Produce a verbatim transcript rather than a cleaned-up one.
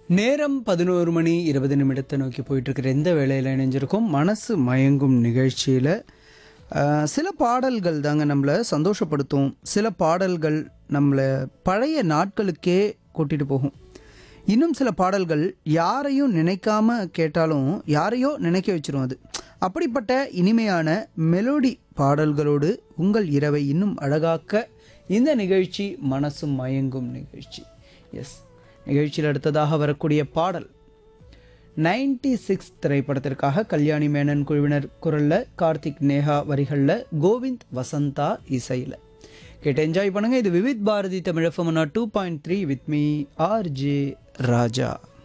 நேரம் பதினோரு மணி இருபது நிமிடத்தை நோக்கி போயிட்டுருக்கிற எந்த வேளையில் இணைஞ்சிருக்கும் மனசு மயங்கும் நிகழ்ச்சியில் சில பாடல்கள் தாங்க நம்மளை சந்தோஷப்படுத்தும். சில பாடல்கள் நம்மளை பழைய நாட்களுக்கே கூட்டிகிட்டு போகும். இன்னும் சில பாடல்கள் யாரையும் நினைக்காம கேட்டாலும் யாரையோ நினைக்க வச்சிரும். அது அப்படிப்பட்ட இனிமையான மெலோடி பாடல்களோடு உங்கள் இரவை இன்னும் அழகாக்க இந்த நிகழ்ச்சி மனசு மயங்கும் நிகழ்ச்சி. எஸ், நிகழ்ச்சியில் அடுத்ததாக வரக்கூடிய பாடல் நைன்டி சிக்ஸ் திரைப்படத்திற்காக கல்யாணி மேனன் குழுவினர் குரலில், கார்த்திக் நேஹா வரிகளில், கோவிந்த் வசந்தா இசையில் கேட்டு என்ஜாய் பண்ணுங்க. இது Vividh Bharathi Tamil FM two point three with me R J Raja.